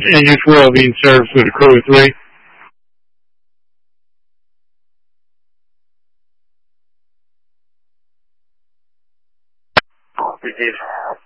engine swirl being served with a crew of 3. Repeat.